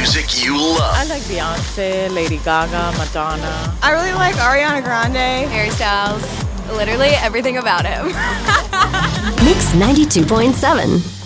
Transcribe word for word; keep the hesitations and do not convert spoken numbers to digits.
music you love. I like Beyonce, Lady Gaga, Madonna. I really like Ariana Grande. Harry Styles. Literally everything about him. Mix ninety-two point seven.